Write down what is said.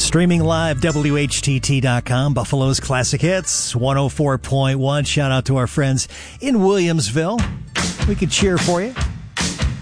Streaming live, WHTT.com, Buffalo's Classic Hits, 104.1. Shout out to our friends in Williamsville. We could cheer for you.